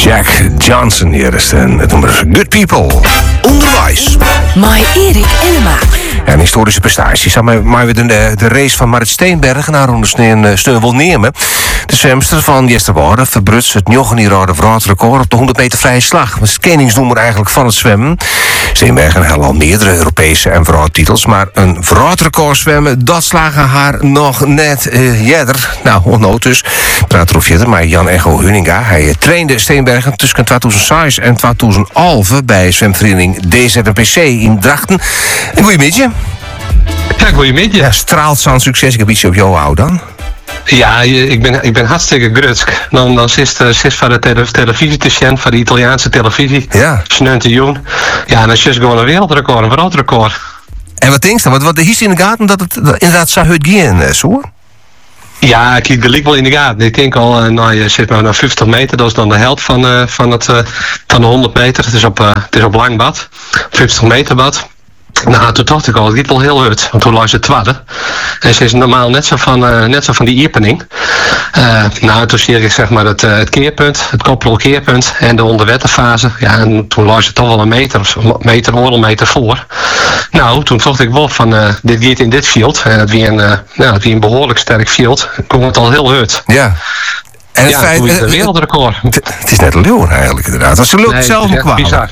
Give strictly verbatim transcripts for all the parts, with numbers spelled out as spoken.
Jack Johnson hier is en het nummer Good People. Onderwijs. My Erik Enema. Ja, een historische prestatie. Samen met mij weer de, de race van Marit Steenbergen naar onder steun wil nemen. De zwemster van Jesterwoude verbruts het negentien vrouwtrecord op de honderd meter vrije slag. Dat is het keningsnoemer eigenlijk van het zwemmen. Steenbergen had al meerdere Europese en vrouwtitels, maar een vrouwtrecord zwemmen, dat slagen haar nog net uh, jeder. Nou, onnood dus. Ik praat erover verder, maar Jan Echo Huninga, hij uh, trainde Steenbergen tussen tweeduizend zes en tweeduizend elf bij zwemvereniging D Z N P C in Drachten. Een goeiemiddag. Ja, goeiemiddag. Ja, straalt zo'n succes. Ik heb iets op jou houden dan. Ja, ik ben, ik ben hartstikke grutsk. Dan, dan zit het van de tele, televisie te zien, van de Italiaanse televisie. Ja. Sneunt joen. Ja, dan is het gewoon een wereldrecord, een wereldrecord. En wat denk je dan? Wat, wat hiest in de gaten dat het dat inderdaad zou het gaan, zo? Ja, ik kijk wel in de gaten. Ik denk al, uh, nou, je zit maar naar vijftig meter. Dat is dan de helft van, uh, van, het, uh, van de honderd meter. Het is op, uh, het is op lang bad. vijftig meter bad. Nou, toen dacht ik al, het liep wel heel hard. Want toen lag ze twaalf. En ze is normaal net zo van, uh, net zo van die iepening. Uh, nou, toen zie ik zeg maar het, uh, het keerpunt, het koprolkeerpunt en de onderwetterfase. Ja, en toen lag ze toch wel een meter, meter, oorlogmeter voor. Nou, toen dacht ik wel van, uh, dit gaat in dit field. En het weer een, uh, nou, het weer een behoorlijk sterk field. Kon het al heel hard. Ja. En het ja, feit, toen is het een wereldrecord. Het, het is net een leeuw eigenlijk inderdaad. Als ze loopt nee, zelf een kwaal. Bizar.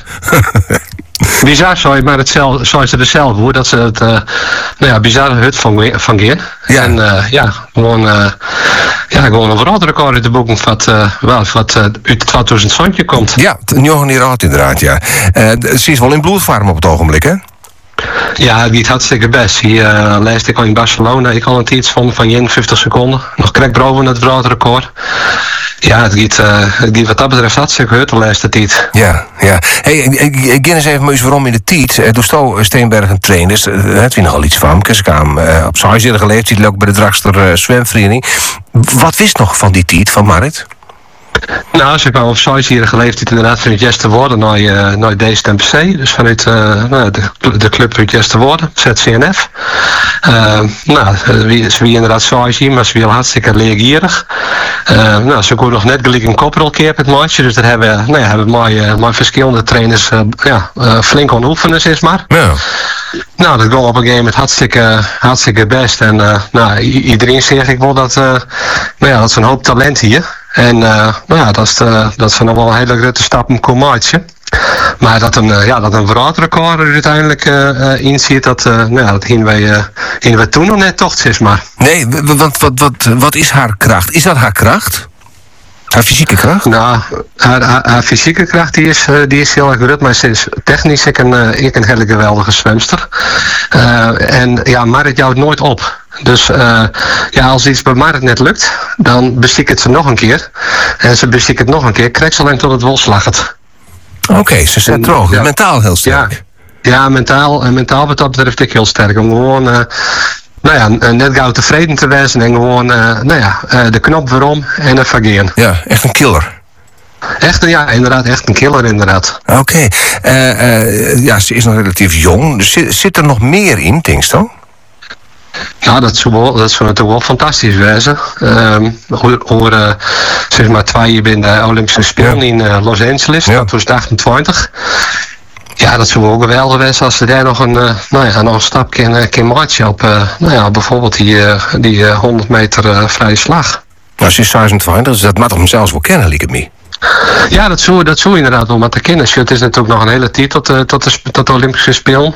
Bizar, sorry, maar het zelf, zoals ze er zelf hoor, dat ze het uh, nou ja, bizarre hut van, van Geer. Ja. En uh, ja, gewoon, uh, ja, gewoon een wereldrecord uit de boeken wat, uh, wat, wat uh, uit tweeduizend zoontje komt. Ja, jongen hier had inderdaad, ja. Uh, ze is wel in bloedvorm op het ogenblik, hè? Ja, die gaat hartstikke best. Hier uh, lees ik al in Barcelona. Ik al een tijd van, van eenenvijftig seconden. Nog krek boven het wereldrecord. Ja, het gaat, uh, het gaat wat dat betreft hartstikke hard de laatste tijd. Ja, ja. Hey, ik, ik, ik ken eens even eens waarom in de tijd. Uh, door Sto Steenbergen trainers, uh, het wie nogal iets van. Ze kwam uh, op zijn zin geleefd, die ook bij de Dragster uh, zwemvereniging. Wat wist nog van die tijd van Marit? Nou, ze kwam op zes jaar geleefd inderdaad vanuit Jesterwoude naar, uh, naar D Z N P C. Dus vanuit uh, nou, de, de club uit Jesterwoude, Z C N F. Uh, nou, ze wie inderdaad zes jaar, maar ze was hartstikke leergierig. Uh, nou, ze kon nog net gelijk een koprolkeer met maatje. Dus daar hebben, nou ja, hebben mijn, uh, mijn verschillende trainers uh, ja, uh, flink aan oefenen, zeg maar. Ja. Nou, dat ging op een gegeven moment hartstikke, hartstikke best. En uh, nou, iedereen zegt ik wel dat, uh, nou ja, dat is een hoop talent hier. En uh, nou ja, dat is, de, dat is nog wel een hele grote stap een kommaatje. Maar dat een, uh, ja, dat een wereldrecord er uiteindelijk uh, uh, in zit, dat, uh, nou ja, dat gingen wij, uh, gingen wij toen nog net toch, zeg maar. Nee, wat, wat, wat, wat is haar kracht? Is dat haar kracht? Haar fysieke kracht? Nou, haar, haar, haar fysieke kracht die is, uh, die is heel erg goed, maar ze is technisch ik een, uh, ik een hele geweldige zwemster. Uh, en ja, Marit jouwt nooit op. Dus uh, ja, als iets bij Marit net lukt, dan bestiek het ze nog een keer. En ze bestiek het nog een keer, krijgt ze alleen tot het wel slacht. Oké, okay, ze staat droog. Ja. Mentaal heel sterk. Ja, ja mentaal, mentaal wat dat betreft ik heel sterk. Om gewoon, uh, nou ja, net gauw tevreden te wezen en gewoon, uh, nou ja, uh, de knop weer om en het vergeen. Ja, echt een killer. Echt een, ja, inderdaad, echt een killer inderdaad. Oké, okay. uh, uh, ja, ze is nog relatief jong. Dus zit, zit er nog meer in, denk je dan? Nou, dat zou, wel, dat zou natuurlijk wel fantastisch wezen. Um, hoe uh, zeg maar twee jaar bij de Olympische Spelen ja. in uh, Los Angeles, ja. Dat was achtentwintig. Ja, dat zou wel geweldig wezen als ze daar nog een, uh, nou ja, nog een stap kunnen uh, maatje op, uh, nou ja, bijvoorbeeld die, uh, die uh, honderd meter uh, vrije slag. Nou, ze is zesentwintig, dus dat mag hem zelfs wel kennen, lijkt het me. Ja, dat zou, dat zou inderdaad wel maar te kennen. Het is natuurlijk nog een hele tijd tot, uh, tot, de, tot de Olympische Spelen.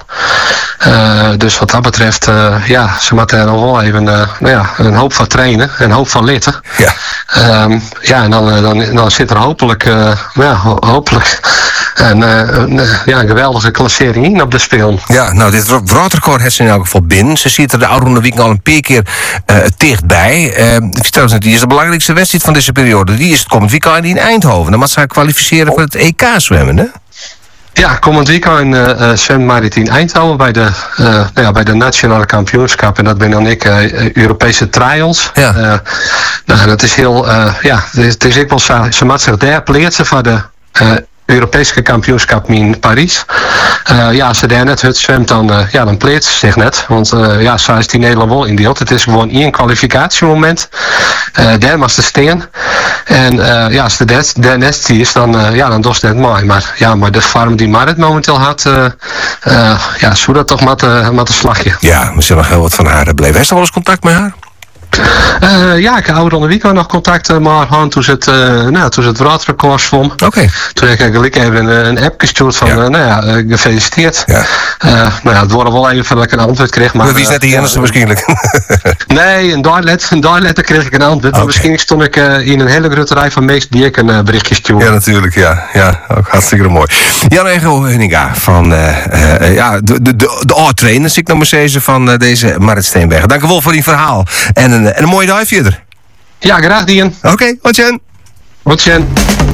Uh, dus wat dat betreft, uh, ja, ze moeten er nog wel even uh, nou ja, een hoop van trainen, een hoop van litten. Ja, um, ja en dan, dan, dan zit er hopelijk, uh, ja, ho- hopelijk een, uh, een, ja, een geweldige klassering in op de Spelen. Ja, nou, dit wereldrecord heeft ze in elk geval binnen. Ze ziet er de oude week al een paar keer uh, dichtbij. Uh, vertel eens, die is de belangrijkste wedstrijd van deze periode. Die is het komend weekend in Eindhoven. Dan moet ze haar kwalificeren voor het E K zwemmen, hè? Ja, komend weekend uh, zwemt Marit in Eindhoven bij de, uh, nou ja, bij de nationale kampioenschap. En dat ben dan ik, uh, Europese trials. Ja. Uh, nou, dat is heel, uh, ja, het is, het is ik wel zo, ze maakt zich daar pleert ze voor de uh, Europese kampioenschap in Parijs. Uh, ja, als ze daar net het zwemt, dan, uh, ja, dan pleert ze zich net. Want uh, ja, zo is die Nederland wel in deelt. Het is gewoon één kwalificatiemoment. Uh, daar mag ze steen. En uh, ja, als de daar net is, dan, uh, ja, dan doet ze het mooi. Maar ja, maar de farm die Marit momenteel had, uh, uh, ja, zo dat toch met een slagje. Ja, we zullen nog heel wat van haar beleven. Heeft ze wel eens contact met haar? Uh, ja, ik heb ouder onder week nog contact uh, met haar toen ze het, uh, nou, toen ze het wereldrecord zwom. Oké. Okay. Toen heb ik gelijk even een, een app gestuurd van, ja. uh, nou ja, uh, gefeliciteerd. Ja. Uh, nou ja, het wordt wel even dat ik een antwoord kreeg. Maar, maar wie is net die uh, enige waarschijnlijk? Nee, een daarlet, een daarletter kreeg ik een antwoord. Okay. Maar misschien stond ik uh, in een hele grote rij van meest die ik een uh, berichtje stuurde. Ja, natuurlijk, ja. Ja, ook hartstikke mooi. Jan-Ego Hunninga van uh, uh, ja, de, de, de, de oud-trainer, zie ik nog maar zeggen, van uh, deze Marit Steenbergen. Dank u wel voor die verhaal. En een, en een mooie dag verder. Ja, graag Dien. Oké, okay, wat Jen. Wat Jen.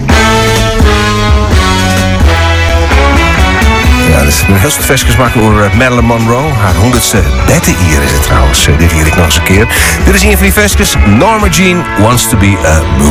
Ja, dat is een heel stuk versjes maken over Marilyn Monroe. Haar honderdste beddenhier is het trouwens. Dit hier ik nog eens een keer. Dit is een van die versjes. Norma Jean Wants to be a Movie